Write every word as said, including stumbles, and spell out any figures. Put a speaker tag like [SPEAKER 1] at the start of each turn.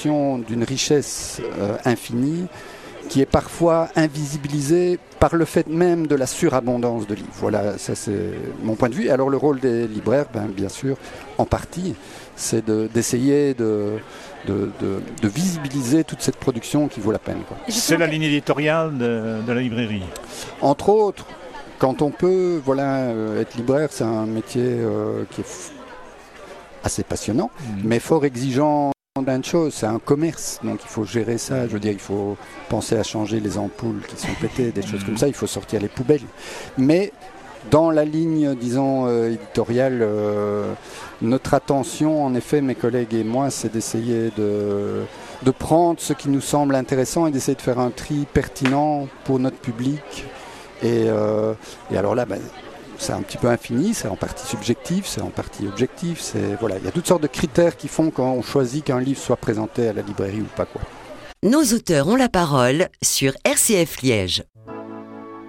[SPEAKER 1] d'une richesse euh, infinie qui est parfois invisibilisée par le fait même de la surabondance de livres. Voilà, ça c'est mon point de vue. Alors le rôle des libraires, ben, bien sûr, en partie, c'est de, d'essayer de, de, de, de visibiliser toute cette production qui vaut la peine, quoi.
[SPEAKER 2] C'est la ligne éditoriale de, de la librairie.
[SPEAKER 1] Entre autres, quand on peut, voilà, être libraire, c'est un métier euh, qui est f- assez passionnant, mmh. mais fort exigeant. Plein de choses, c'est un commerce, donc il faut gérer ça. Je veux dire, il faut penser à changer les ampoules qui sont pétées, des choses comme ça. Il faut sortir les poubelles. Mais dans la ligne, disons, euh, éditoriale, euh, notre attention, en effet, mes collègues et moi, c'est d'essayer de, de prendre ce qui nous semble intéressant et d'essayer de faire un tri pertinent pour notre public. Et, euh, et alors là, ben, c'est un petit peu infini, c'est en partie subjectif, c'est en partie objectif. C'est, voilà, il y a toutes sortes de critères qui font qu'on choisit qu'un livre soit présenté à la librairie ou pas, quoi.
[SPEAKER 3] Nos auteurs ont la parole sur R C F Liège.